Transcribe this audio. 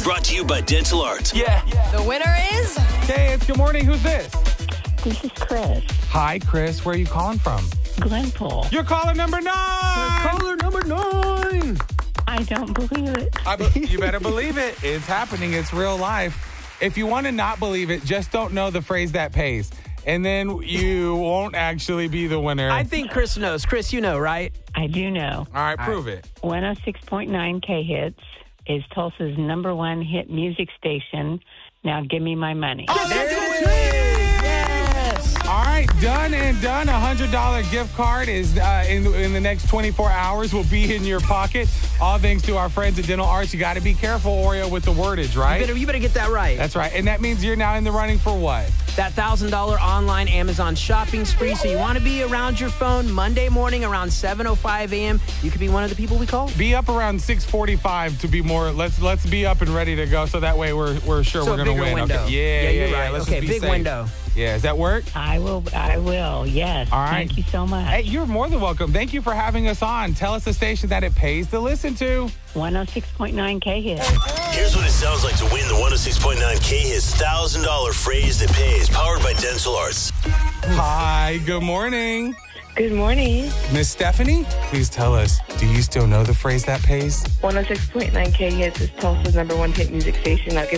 brought to you by Dental Arts. Yeah. The winner is... Hey, it's good morning. Who's this? This is Chris. Hi, Chris. Where are you calling from? Glenpool. You're caller number 9. Caller number 9. I don't believe it. You better believe it. It's happening. It's real life. If you want to not believe it, just don't know the phrase that pays. And then you won't actually be the winner. I think Chris knows. Chris, you know, right? I do know. All right, prove it. 106.9 K-Hits is Tulsa's number 1 hit music station. Now give me my money. Yes. All right, done and done. $100 gift card is in the next 24 hours will be in your pocket. All thanks to our friends at Dental Arts. You got to be careful, Oreo, with the wordage, right? You better get that right. That's right. And that means you're now in the running for what? That $1,000 online Amazon shopping spree. So you want to be around your phone Monday morning around 7:05 a.m. You could be one of the people we call. Be up around 6:45 to be more. Let's be up and ready to go. So that way we're sure So we're going to win. window. Okay. You're right. Let's Okay, just be big safe. window. Yeah, does that work? I will. Yes. All right. Thank you so much. Hey, you're more than welcome. Thank you for having us on. Tell us the station that it pays to listen to. 106.9 K-Hits. Here's what it sounds like to win the 106.9 K-Hits $1,000 phrase that pays, powered by Dental Arts. Hi, good morning. Good morning. Miss Stephanie, please tell us, do you still know the phrase that pays? 106.9 K-Hits is Tulsa's number 1 hit music station. Now give